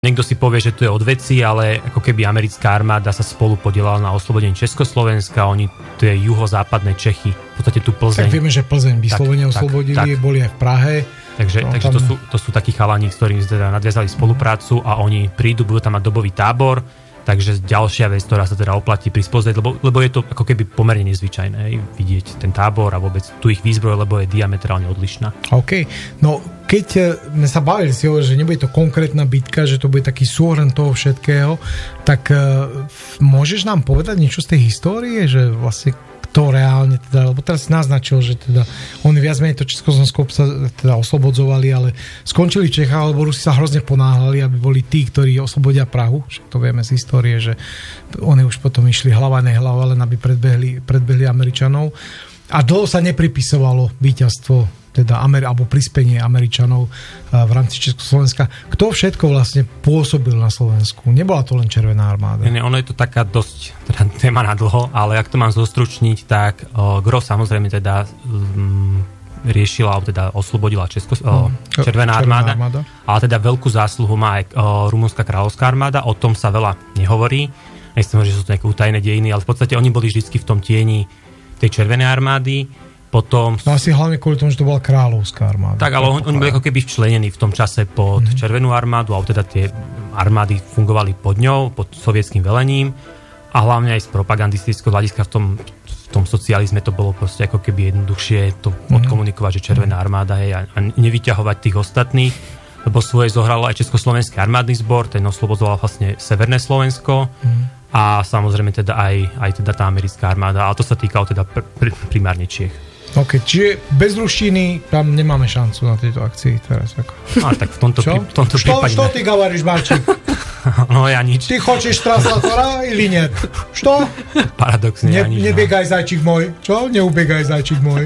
Niekto si povie, že to je od veci, ale ako keby americká armáda sa spolu podielala na oslobodení Československa, oni to je juhozápadné Čechy, v podstate tu Plzeň. Tak vieme, že Plzeň vyslovene oslobodili, boli aj v Prahe. Takže to sú takí chalani, s ktorými teda nadviazali spoluprácu a oni prídu, budú tam mať dobový tábor, takže ďalšia vec, ktorá sa teda oplatí prispôsobiť, lebo je to ako keby pomerne nezvyčajné vidieť ten tábor a vôbec tu ich výzbroj, lebo je diametrálne odlišná. OK, no keď sme sa bavili si hovorili, že nebude to konkrétna bitka, že to bude taký súhrn toho všetkého, tak môžeš nám povedať niečo z tej histórie, že vlastne to reálne teda, lebo teraz si naznačil, že teda oni viac menej to Československo sa teda oslobodzovali, ale skončili v Čechách, lebo Rusi sa hrozne ponáhľali, aby boli tí, ktorí oslobodia Prahu, však to vieme z histórie, že oni už potom išli hlava nehlava, len aby predbehli Američanov a dlho sa nepripisovalo víťazstvo teda alebo prispenie Američanov v rámci Československa. Kto všetko vlastne pôsobil na Slovensku? Nebola to len Červená armáda. Ono je to taká dosť teda téma na dlho, ale ak to mám zostručniť, tak gro samozrejme teda riešila, alebo teda oslobodila Červená armáda, ale teda veľkú zásluhu má aj Rumunská kráľovská armáda, o tom sa veľa nehovorí. Nechcem hovoriť, že sú to nejaké utajené dejiny, ale v podstate oni boli vždycky v tom tieni tej Červenej armády. Potom... No asi hlavne kvôli tomu, že to bola kráľovská armáda. Tak, ale oni boli ako keby včlenení v tom čase pod Červenú armádu, alebo teda tie armády fungovali pod ňou, pod sovietským velením a hlavne aj z propagandistického hľadiska v tom socializme to bolo proste ako keby jednoduchšie to odkomunikovať, že Červená armáda je a nevyťahovať tých ostatných, lebo svoje zohralo aj Československý armádny zbor, ten oslobodzoval vlastne Severné Slovensko a samozrejme teda aj teda tá americká armáda, ale to sa týkalo teda primárne Čiech. OK, čiže bez ruštiny tam nemáme šancu na tejto akcii teraz. Ako. No, tak v tomto prípade... Что ты говоришь, мальчик? No ja nič. Ty хочешь трансlatора или нет? Что? Paradoxne ja nič. Nebegaj, zajčík môj. Čo? Neubegaj, zajčík môj.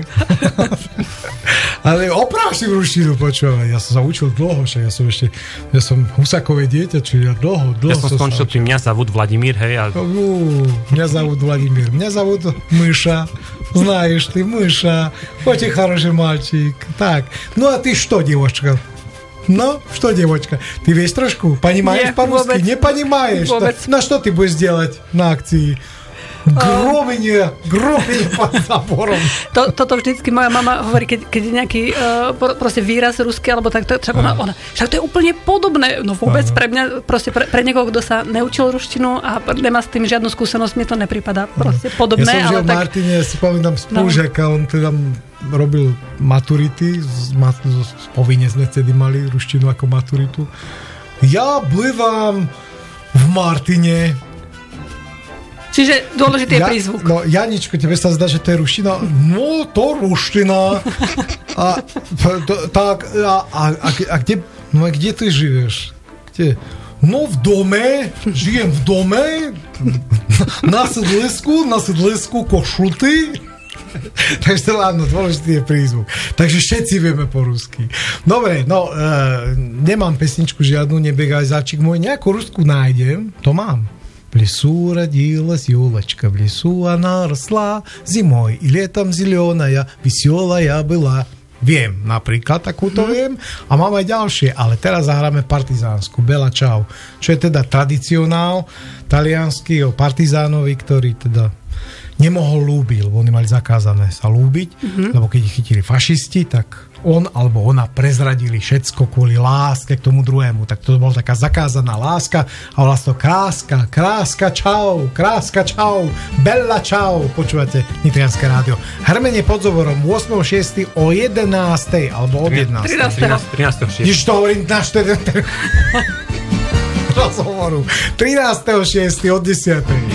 Ale oprav si ruštinu, počúvaj. Ja som sa učil dlho, ja som Husakové dieťa, čiže ja dlho ja som skončil pri mňa zavud Vladimír, hej. Mňa zavud Vladimír. Mňa zavud Мыша. Знаешь ты, Мыша. Очень хороший мальчик. Так, ну а ты что, девочка? Ну, что, девочка? Ты весь трошку понимаешь по-русски? Не понимаешь? На что ты будешь делать на акции? Grobenie pod záporom. Toto vždycky moja mama hovorí, keď je nejaký proste výraz ruský, alebo tak, ona však to je úplne podobné. No vôbec pre mňa, proste pre niekoho, kto sa neučil ruštinu a nemá s tým žiadnu skúsenosť, mne to nepripadá proste podobné. Ja som žil v Martine, si pamätám spolužiaka, on teda robil maturity, povinne sme vtedy mali ruštinu ako maturitu. Ja bývam v Martine. Čiže dôležitý je prízvuk. No, Janičko, tebe sa zdá, že to je ruština? No, to ruština. A kde ty žiješ? Kde? No, v dome. Žijem v dome. Na sedlisku košuty. Takže to áno, dôležitý je prízvuk. Takže všetci vieme po rusky. Dobre, no, nemám pesničku žiadnu, nebegaj záčik môj. Nejakú rusku nájdem, to mám. В лесу родилась елочка, в лесу она росла, зимой и летом зеленая, веселая была. Viem, napríklad takúto viem a mám aj ďalšie, ale teraz zahráme partizánsku, Bella Ciao, čo je teda tradicionál taliansky o partizánovi, ktorý teda nemohol lúbiť, lebo oni mali zakázané sa lúbiť, lebo keď ich chytili fašisti, tak on alebo ona prezradili všetko kvôli láske k tomu druhému. Tak to bola taká zakázaná láska a vlastne to kráska čau, Bella Ciao. Počúvate Nitrianské rádio. Hrmenie pod Zoborom 8.6. o 11. alebo od 11. 13.6. Ježiš, to hovorím na 4. rozhovoru. 13.6. od 10.